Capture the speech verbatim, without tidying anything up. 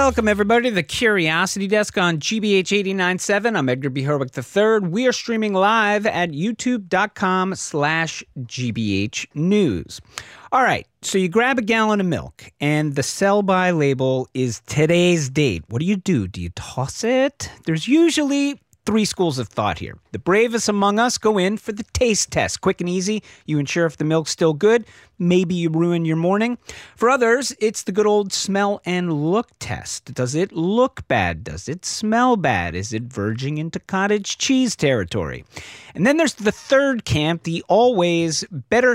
Welcome, everybody, to the Curiosity Desk on G B H eighty-nine point seven. I'm Edgar B. Herwick the third. We are streaming live at youtube.com slash GBH News. All right, so you grab a gallon of milk, and the sell-by label is today's date. What do you do? Do you toss it? There's usually three schools of thought here. The bravest among us go in for the taste test. Quick and easy. You ensure if the milk's still good. Maybe you ruin your morning. For others, it's the good old smell and look test. Does it look bad? Does it smell bad? Is it verging into cottage cheese territory? And then there's the third camp, the always better